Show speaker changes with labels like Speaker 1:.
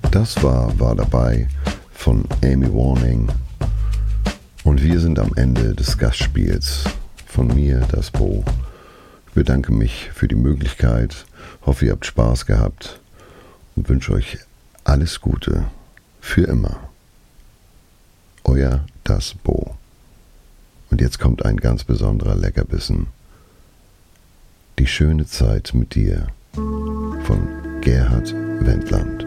Speaker 1: Das war dabei von Amy Warning. Und wir sind am Ende des Gastspiels. Von mir, das Bo. Ich bedanke mich für die Möglichkeit, hoffe, ihr habt Spaß gehabt und wünsche euch alles Gute für immer. Euer das Bo. Und jetzt kommt ein ganz besonderer Leckerbissen. Die schöne Zeit mit dir von Gerhard Wendland.